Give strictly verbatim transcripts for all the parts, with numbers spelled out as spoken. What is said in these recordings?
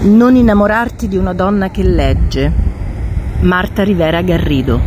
Non innamorarti di una donna che legge. Marta Rivera Garrido.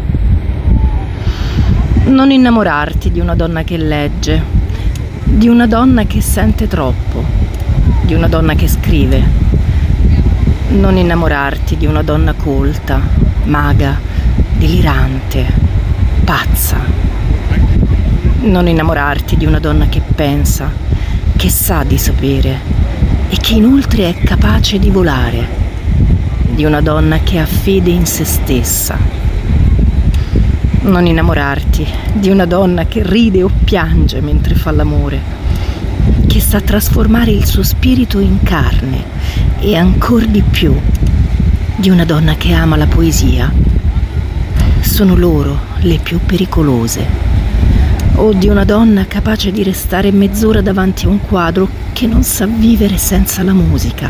Non innamorarti di una donna che legge, di una donna che sente troppo, di una donna che scrive. Non innamorarti di una donna colta, maga, delirante, pazza. Non innamorarti di una donna che pensa, che sa di sapere e che inoltre è capace di volare, di una donna che ha fede in se stessa. Non innamorarti di una donna che ride o piange mentre fa l'amore, che sa trasformare il suo spirito in carne e ancor di più di una donna che ama la poesia. Sono loro le più pericolose. O di una donna capace di restare mezz'ora davanti a un quadro che non sa vivere senza la musica.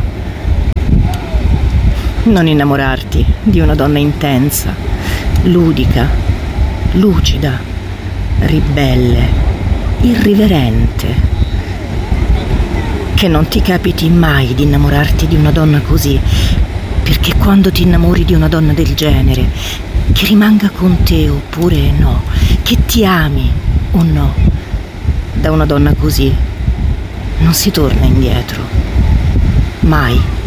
Non innamorarti di una donna intensa, ludica, lucida, ribelle, irriverente. Che non ti capiti mai di innamorarti di una donna così, perché quando ti innamori di una donna del genere, che rimanga con te oppure no, che ti ami o no, da una donna così non si torna indietro, mai.